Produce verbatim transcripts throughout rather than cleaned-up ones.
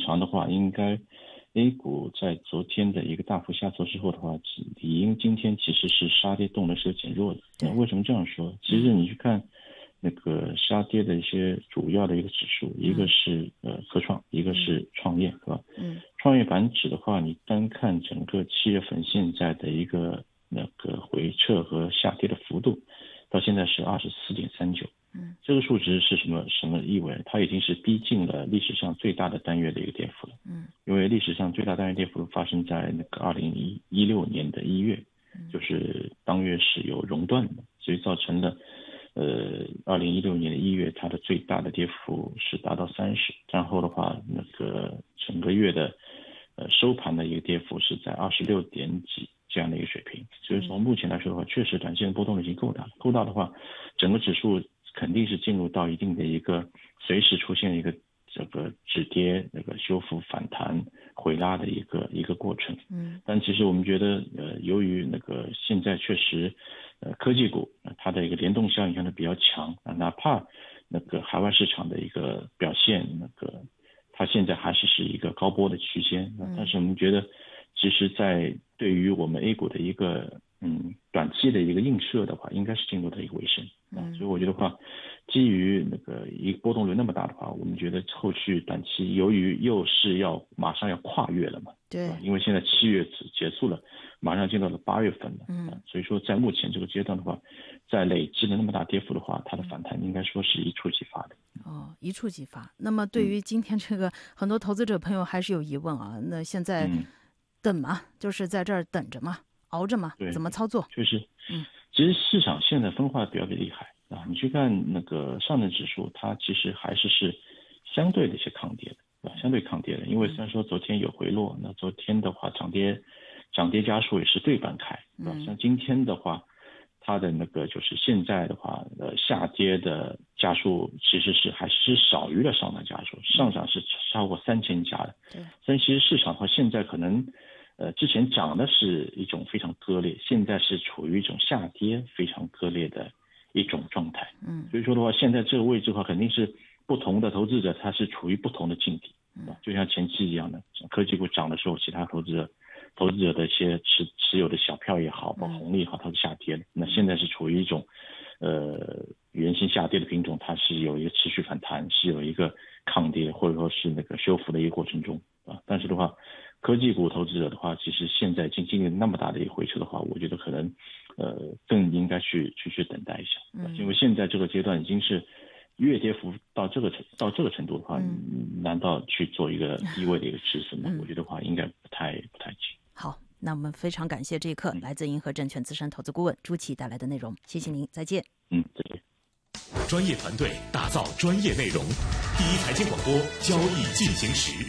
常的话，应该 A 股在昨天的一个大幅下挫之后的话，理应今天其实是杀跌动能是减弱的。那为什么这样说？其实你去看那个杀跌的一些主要的一个指数，一个是呃科创，一个是创业，是吧？嗯，创业板指的话，你单看整个七月份现在的一个那个回撤和下跌的幅度，到现在是二十四点三九。嗯，这个数值是什么什么意味？它已经是逼近了历史上最大的单月的一个跌幅了。嗯，因为历史上最大单月跌幅发生在那个二零一六年的一月，就是当月是有熔断的，所以造成了呃二零一六年的一月它的最大的跌幅是达到三十，然后的话那个整个月的呃收盘的一个跌幅是在二十六点几这样的一个水平。所以从目前来说的话，确实短线的波动已经够大了，够大的话，整个指数肯定是进入到一定的一个随时出现一个这个止跌、那个修复、反弹、回拉的一个一个过程。嗯，但其实我们觉得，呃，由于那个现在确实，呃，科技股它的一个联动效应相对比较强啊，哪怕那个海外市场的一个表现，那个它现在还是是一个高波的区间。但是我们觉得，其实在对于我们 A 股的一个嗯短期的一个映射的话，应该是进入到一个尾声。啊，所以我觉得话，基于那个一个波动率那么大的话，我们觉得后续短期由于又是要马上要跨越了嘛，对，因为现在七月结束了，马上进到了八月份了，嗯，所以说在目前这个阶段的话，在累积了那么大跌幅的话，它的反弹应该说是一触即发的。 哦，一触即发。那么对于今天这个、嗯、很多投资者朋友还是有疑问啊，那现在等嘛，嗯、就是在这儿等着嘛，熬着嘛，怎么操作？ 确实，嗯。其实市场现在分化的比较厉害啊，你去看那个上证指数，它其实还是是相对的一些抗跌的，啊，相对抗跌的。因为虽然说昨天有回落，那昨天的话涨跌涨跌家数也是对半开，啊，像今天的话，它的那个就是现在的话，呃，下跌的家数其实是还是少于了上涨家数，上涨是超过三千家的。对，所以其实市场的话，现在可能。呃，之前涨的是一种非常割裂，现在是处于一种下跌非常割裂的一种状态。嗯，所以说的话，现在这个位置的话，肯定是不同的投资者他是处于不同的境地。嗯，就像前期一样的，科技股涨的时候，其他投资者投资者的一些持持有的小票也好，包括红利也好，它是下跌的。那现在是处于一种呃原先下跌的品种，它是有一个持续反弹，是有一个抗跌或者说是那个修复的一个过程中啊。但是的话，科技股投资者的话，其实现在经经历那么大的一个回撤的话，我觉得可能，呃，更应该去去去等待一下，嗯，因为现在这个阶段已经是月跌幅到这个程到这个程度的话，嗯，难道去做一个低位的一个支撑吗？嗯、我觉得话应该不太不太急。 好，那我们非常感谢这一刻、嗯、来自银河证券资深投资顾问朱琦带来的内容，谢谢您，再见。 嗯，再见。 专业团队打造专业内容，第一财经广播，交易进行时。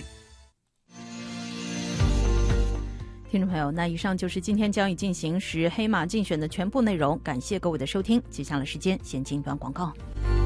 听众朋友，那以上就是今天交易进行时黑马竞选的全部内容，感谢各位的收听。接下来时间先进一段广告。